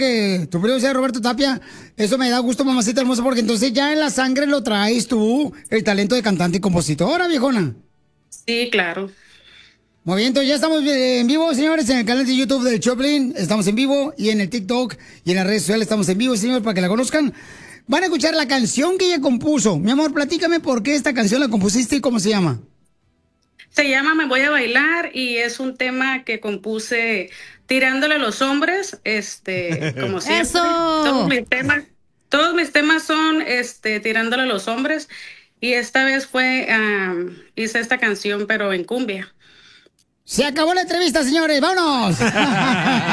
que tu primo sea Roberto Tapia, eso me da gusto, mamacita hermosa, porque entonces ya en la sangre lo traes tú, el talento de cantante y compositora, viejona. Sí, claro. Muy bien, entonces ya estamos en vivo, señores, en el canal de YouTube del Choplin, estamos en vivo, y en el TikTok y en las redes sociales estamos en vivo, señor, para que la conozcan. Van a escuchar la canción que ella compuso. Mi amor, platícame por qué esta canción la compusiste y cómo se llama. Se llama Me voy a bailar y es un tema que compuse tirándole a los hombres, como siempre. Todos ¡Eso! mis temas, todos mis temas son, tirándole a los hombres y esta vez hice esta canción pero en cumbia. Se acabó la entrevista, señores, vámonos.